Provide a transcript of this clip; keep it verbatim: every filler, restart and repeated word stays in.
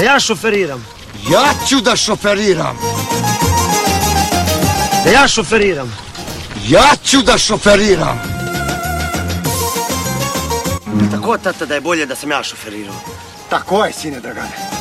ja šoferiram. Ja ću da šoferiram. Da ja šoferiram. Ja ću da šoferiram. Tako, tata, da je bolje da sam ja šoferirao. Tako je, sine Dragane.